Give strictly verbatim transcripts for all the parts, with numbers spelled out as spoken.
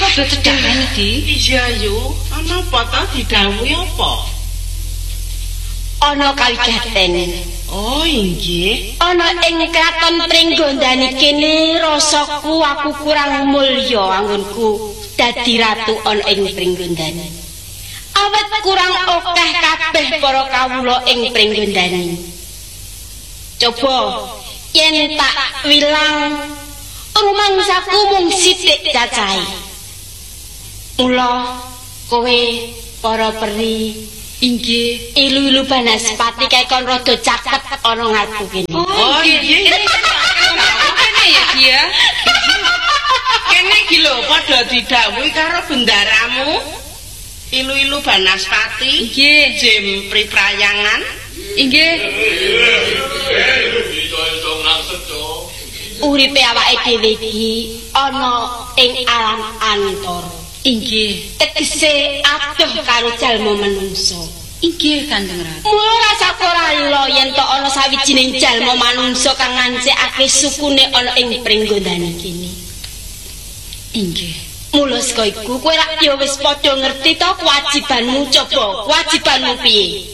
padha cedhakan iki. Iya yo, ana apa ta didhawuhi apa? Ana kawigaten. Oh, inggih. Ana ing kraton Pringgondani kene rasaku aku kurang mulya anggonku dadi ratu ana ing Pringgondani. Awet kurang akeh kabeh para kawula ing Pringgondani. Coba yen tak wilang rumangsaku mung sithik cacahe. Mula kowe para peri Inggih, ilu-ilu Banaspati kae kon rada caket ana ngarepku kene. Oh, inggih. Kene ya dia. Kene iki lho padha didhawuhi karo bendaramu. Ilu-ilu Banaspati. Nggih, Jem Priprayangan. inggih. Uripe awake dhewe iki ana ing alam antara. Inggih. Tegese adoh karo jalma manungsa. Inggih Kanjeng Ratu. Mula rasaku ora ila yen tok ana sawijining jalma manungsa kang ngancikake sukune ana ing Pringgondani kene. Inggih. Mula saka iku kowe rak ya wis padha ngerti to kewajibanmu, coba kewajibanmu piye?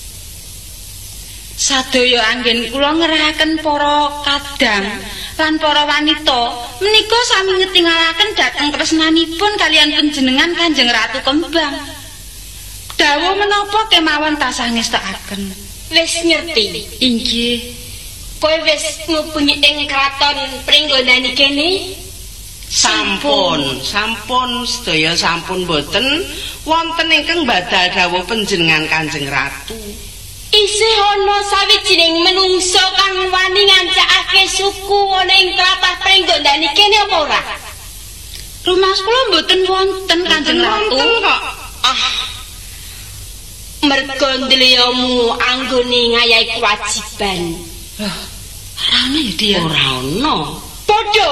Sadaya anggen kula ngerahaken para kadang lan para wanita menika sami ngetingalaken dhateng tresnanipun kalian panjenengan Kanjeng Ratu Kembang. Dawuh menapa kemawon tasah ngestakaken. Wis ngerti. Inggih. Kowe wis ngubengi ing kraton Pringgondani kene? Sampun, sampun sedaya sampun boten wonten ingkang badal dawuh panjenengan Kanjeng Ratu. Isih ana sawijining menungsa kang wani ngancakake suku ana ing tlatah Pringgondani kene apa ora? Rumas kula mboten wonten Kanjeng Ratu. Kok. Ah. Mergo ndliyamu anggone ngayahi kewajiban. Loh, ora ana ya dia. Ora ana. Padha.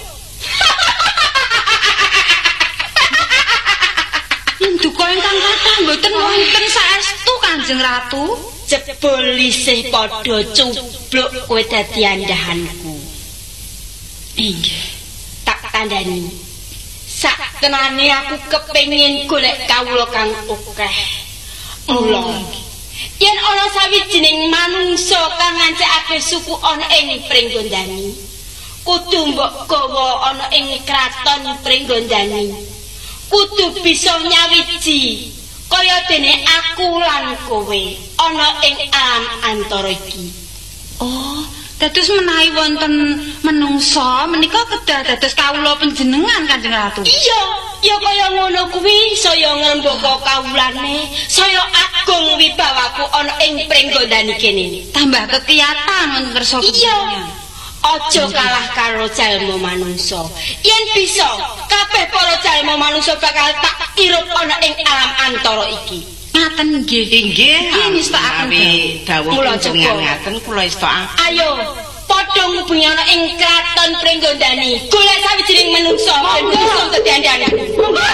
Induka ingkang kathah mboten wonten saestu Kanjeng Ratu. Jebul isih padha cubluk kowe dadi andahanku. Inggih. Tak kandhani. Sak kenane aku kepengin golek kawula kang akeh. Mula yen ana sawijining manungsa kang ngancikake suku ana ing Pringgondani, kudu mbok gawa ana ing kraton Pringgondani. Kudu bisa nyawiji kaya dene aku lan kowe ana ing alam antara iki. Oh, dados menawi wonten menungsa menika kedah dados kawula panjenengan Kanjeng Ratu. Iya, ya kaya ngono kuwi saya ngrembaka kawulane, saya agung wibawaku ana ing Pringgondani kene. Tambah kekiyatan wonten kersa Iya. Aja kalah karo jalma manungsa. Yen bisa, kabeh para jalma manungsa bakal tak irup ana ing alam antara iki. Ngaten nggih. Inggih, nistakaken dawuh panjenengan ngaten kula istakaken. Ayo, padha ngubengi ana ing kraton Pringgondani. Golek sawijining menungsa ben bisa dadi andhahan.